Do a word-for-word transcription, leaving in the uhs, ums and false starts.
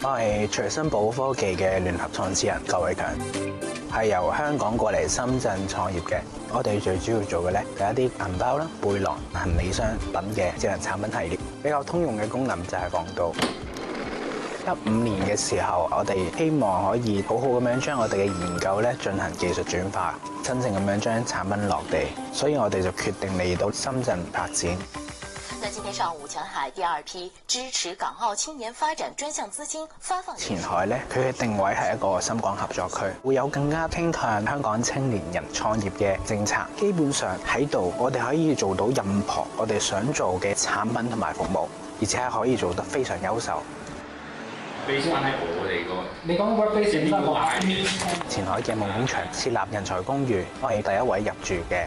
我係隨身寶科技嘅聯合創始人郭偉強，係由香港過嚟深圳創業嘅。我哋最主要做嘅咧有一啲銀包啦、背囊、行李箱等嘅智能產品系列。比較通用嘅功能就係防盜。一五年嘅時候，我哋希望可以好好咁樣將我哋嘅研究咧進行技術轉化，真正咁樣將產品落地。所以我哋就決定嚟到深圳發展。 那今天上午，前海第二批支持港澳青年發展專項資金發放。 前海咧，佢嘅定位係一個深港合作區，會有更加傾向香港青年人創業嘅政策。基本上喺度，我哋可以做到任何我哋想做嘅產品同埋服務，而且係可以做得非常優秀。 你先喺我哋個， 你講 workplace 點解話？ 前海嘅夢工場設立人才公寓，我係第一位入住嘅